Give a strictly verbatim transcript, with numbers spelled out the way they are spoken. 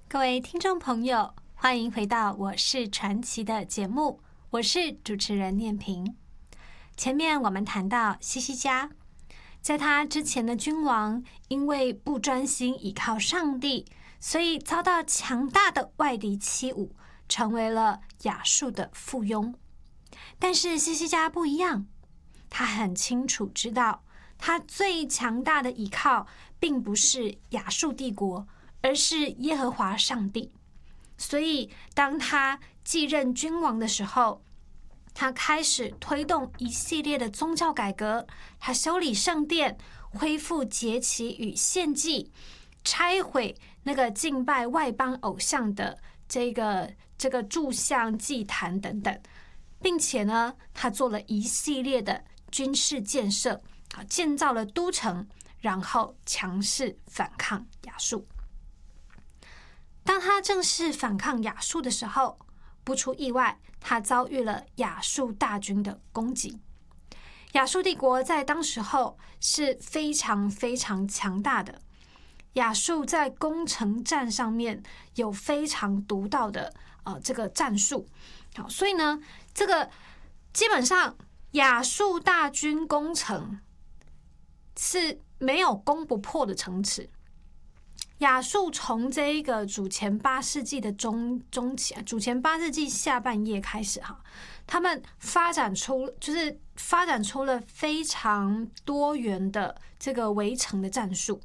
各位听众朋友，欢迎回到我是传奇的节目，我是主持人念萍。前面我们谈到西西家，在他之前的君王因为不专心倚靠上帝，所以遭到强大的外敌欺侮，成为了亚述的附庸。但是西西家不一样，他很清楚知道，他最强大的倚靠并不是亚述帝国，而是耶和华上帝。所以当他继任君王的时候，他开始推动一系列的宗教改革，他修理圣殿，恢复节期与献祭，拆毁那个敬拜外邦偶像的这个这个柱像祭坛等等，并且呢，他做了一系列的军事建设，建造了都城，然后强势反抗亚述。当他正式反抗亚述的时候，不出意外，他遭遇了亚述大军的攻击。亚述帝国在当时候是非常非常强大的，亚述在攻城战上面有非常独到的呃这个战术，好，所以呢，这个基本上亚述大军攻城是没有攻不破的城池。亚述从这一个主前八世纪的中中期，主前八世纪下半叶开始哈，他们发展出就是发展出了非常多元的这个围城的战术。